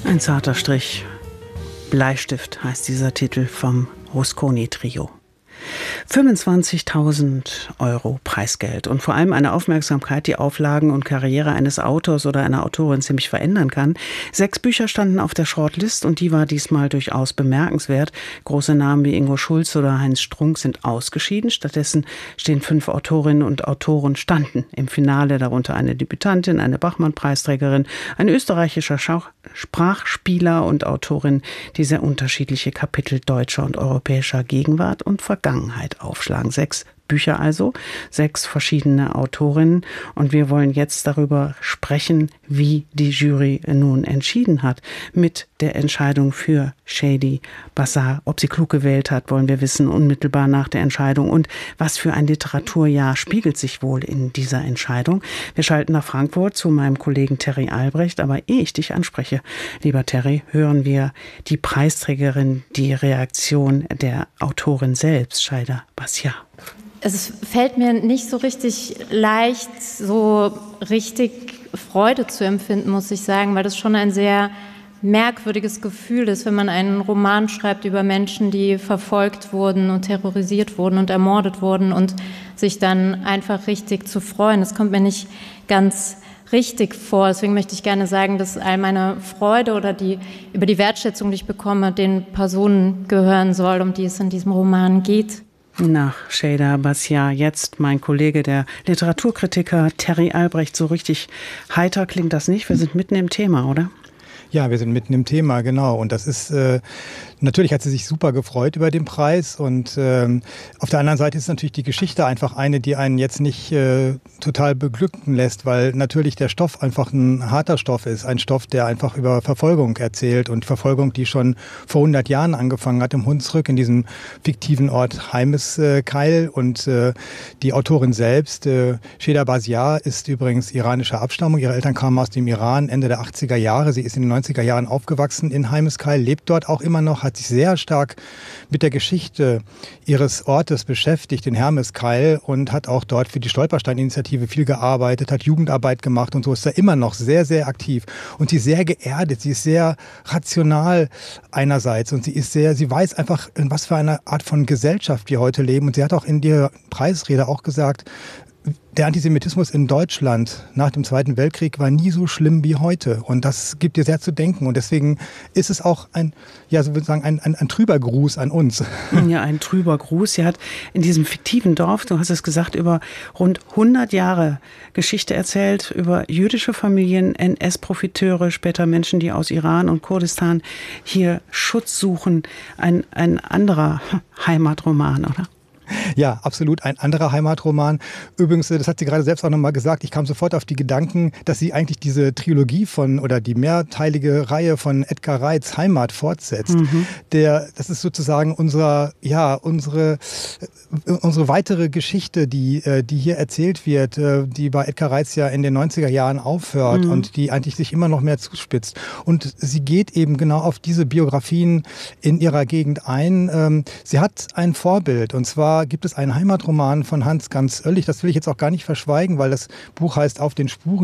Ein zarter Strich. Bleistift heißt dieser Titel vom Rusconi-Trio. 25.000 € Preisgeld und vor allem eine Aufmerksamkeit, die Auflagen und Karriere eines Autors oder einer Autorin ziemlich verändern kann. 6 Bücher standen auf der Shortlist und die war diesmal durchaus bemerkenswert. Große Namen wie Ingo Schulz oder Heinz Strunk sind ausgeschieden. Stattdessen stehen 5 Autorinnen und Autoren standen im Finale, darunter eine Debütantin, eine Bachmann-Preisträgerin, ein österreichischer Sprachspieler und Autorin, die sehr unterschiedliche Kapitel deutscher und europäischer Gegenwart und Vergangenheit aufschlagen. 6 Bücher also, 6 verschiedene Autorinnen und wir wollen jetzt darüber sprechen, wie die Jury nun entschieden hat mit der Entscheidung für Shadi Bazaar. Ob sie klug gewählt hat, wollen wir wissen, unmittelbar nach der Entscheidung, und was für ein Literaturjahr spiegelt sich wohl in dieser Entscheidung. Wir schalten nach Frankfurt zu meinem Kollegen Terry Albrecht, aber ehe ich dich anspreche, lieber Terry, hören wir die Preisträgerin, die Reaktion der Autorin selbst, Shadi Bazaar. Es fällt mir nicht so richtig leicht, so richtig Freude zu empfinden, muss ich sagen, weil das schon ein sehr merkwürdiges Gefühl ist, wenn man einen Roman schreibt über Menschen, die verfolgt wurden und terrorisiert wurden und ermordet wurden, und sich dann einfach richtig zu freuen. Das kommt mir nicht ganz richtig vor. Deswegen möchte ich gerne sagen, dass all meine Freude oder über die Wertschätzung, die ich bekomme, den Personen gehören soll, um die es in diesem Roman geht. Nach Shadi Bazaar jetzt mein Kollege, der Literaturkritiker Terry Albrecht. So richtig heiter klingt das nicht. Wir sind mitten im Thema, oder? Ja, wir sind mitten im Thema, genau. Und das ist, natürlich hat sie sich super gefreut über den Preis. Und auf der anderen Seite ist natürlich die Geschichte einfach eine, die einen jetzt nicht total beglücken lässt, weil natürlich der Stoff einfach ein harter Stoff ist. Ein Stoff, der einfach über Verfolgung erzählt. Und Verfolgung, die schon vor 100 Jahren angefangen hat im Hunsrück, in diesem fiktiven Ort Heimeskeil. Und die Autorin selbst, Shadi Bazaar, ist übrigens iranischer Abstammung. Ihre Eltern kamen aus dem Iran Ende der 80er Jahre. Sie ist in den 90er Jahren aufgewachsen in Heimeskeil, lebt dort auch immer noch, hat sich sehr stark mit der Geschichte ihres Ortes beschäftigt, in Hermeskeil, und hat auch dort für die Stolperstein-Initiative viel gearbeitet, hat Jugendarbeit gemacht und so, ist da immer noch sehr, sehr aktiv. Und sie ist sehr geerdet, sie ist sehr rational einerseits und sie weiß einfach, in was für eine Art von Gesellschaft wir heute leben. Und sie hat auch in ihrer Preisrede auch gesagt, der Antisemitismus in Deutschland nach dem Zweiten Weltkrieg war nie so schlimm wie heute. Und das gibt ihr sehr zu denken. Und deswegen ist es auch ein trüber Gruß an uns. Ja, ein trüber Gruß. Sie hat in diesem fiktiven Dorf, du hast es gesagt, über rund 100 Jahre Geschichte erzählt, über jüdische Familien, NS-Profiteure, später Menschen, die aus Iran und Kurdistan hier Schutz suchen. Ein anderer Heimatroman, oder? Ja, absolut ein anderer Heimatroman. Übrigens, das hat sie gerade selbst auch nochmal gesagt, ich kam sofort auf die Gedanken, dass sie eigentlich diese Trilogie oder die mehrteilige Reihe von Edgar Reitz Heimat fortsetzt. Das ist sozusagen unsere weitere Geschichte, die hier erzählt wird, die bei Edgar Reitz ja in den 90er Jahren aufhört und die eigentlich sich immer noch mehr zuspitzt. Und sie geht eben genau auf diese Biografien in ihrer Gegend ein. Sie hat ein Vorbild, und zwar gibt es einen Heimatroman von Hans Ganz Oellich, das will ich jetzt auch gar nicht verschweigen, weil das Buch heißt Auf den Spuren